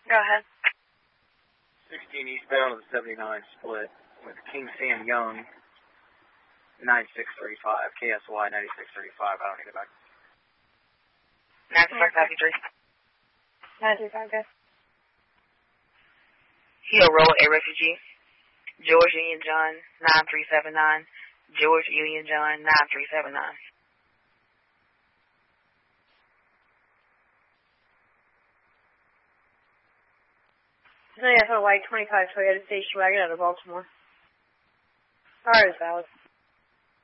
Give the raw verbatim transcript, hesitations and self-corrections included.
Go ahead. sixteen eastbound of the seventy-nine split with King Sam Young, ninety-six thirty-five, K S Y ninety-six thirty-five. I don't need it back. ninety-six ninety-three. ninety-five, guys. Hill Road, a refugee. George Union John, nine three seven nine. George Union John, nine three seven nine. F O Y twenty-five Toyota Station Wagon out of Baltimore. Car is valid.